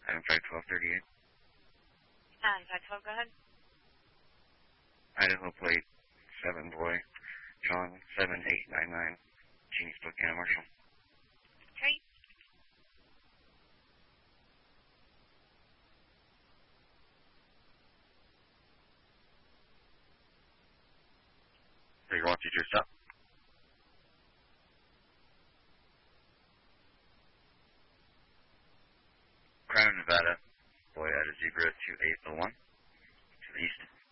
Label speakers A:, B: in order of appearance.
A: Item 51238.
B: Item 512, go ahead.
A: Idaho plate 7 boy, John 7899, Genie Spokane Marshall.
B: Okay.
A: Figure 122 stop. Crown, Nevada, boy at a zebra 2801 to the east.